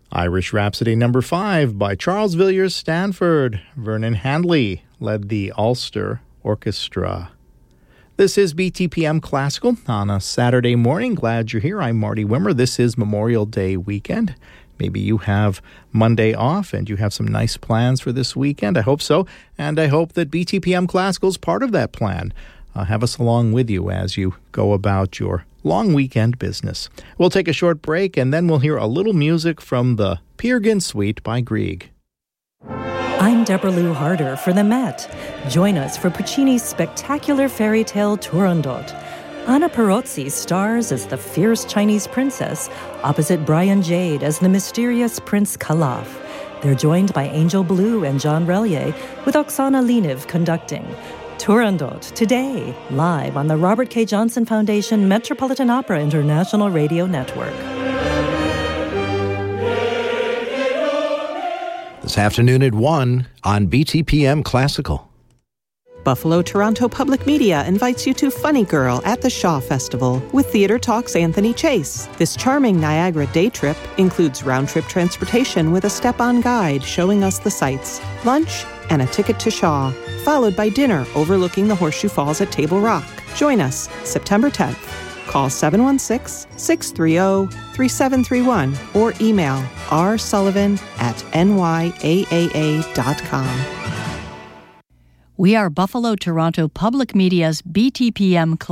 Irish Rhapsody number 5 by Charles Villiers Stanford. Vernon Handley led the Ulster Orchestra. This is BTPM Classical on a Saturday morning. Glad you're here. I'm Marty Wimmer. This is Memorial Day weekend. Maybe you have Monday off and you have some nice plans for this weekend. I hope so. And I hope that BTPM Classical is part of that plan. Have us along with you as you go about your long weekend business. We'll take a short break and then we'll hear a little music from the Peer Gynt Suite by Grieg. I'm Deborah Lou Harder for the Met. Join us for Puccini's spectacular fairy tale Turandot. Anna Perozzi stars as the fierce Chinese princess, opposite Brian Jade as the mysterious Prince Calaf. They're joined by Angel Blue and John Relier, with Oksana Leniv conducting. Turandot, today, live on the Robert K. Johnson Foundation Metropolitan Opera International Radio Network. This afternoon at 1 on BTPM Classical. Buffalo Toronto Public Media invites you to Funny Girl at the Shaw Festival with Theatre Talk's Anthony Chase. This charming Niagara day trip includes round-trip transportation with a step-on guide showing us the sights, lunch, and a ticket to Shaw, followed by dinner overlooking the Horseshoe Falls at Table Rock. Join us September 10th. Call 716-630-3731 or email rsullivan@nyaaa.com. We are Buffalo Toronto Public Media's BTPM